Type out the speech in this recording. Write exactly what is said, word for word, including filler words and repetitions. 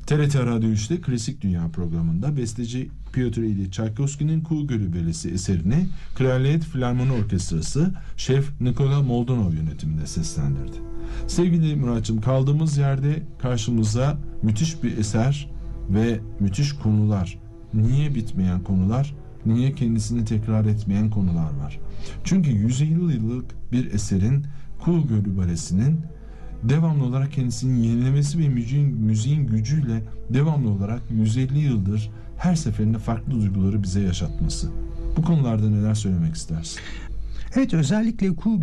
T R T Radyo üçte Klasik Dünya programında besteci Pyotr İlyich Çaykovski'nin Kuğu Gölü Balesi eserini Kraliyet Filarmoni Orkestrası Şef Nikola Moldonov yönetiminde seslendirdi. Sevgili Muratçım, kaldığımız yerde karşımıza müthiş bir eser ve müthiş konular, niye bitmeyen konular, niye kendisini tekrar etmeyen konular var. Çünkü yüz elli yıllık bir eserin, Kuğu Gölü Balesi'nin devamlı olarak kendisini yenilemesi ve müziğin, müziğin gücüyle devamlı olarak yüz elli yıldır her seferinde farklı duyguları bize yaşatması. Bu konularda neler söylemek istersin? Evet, özellikle Kuğu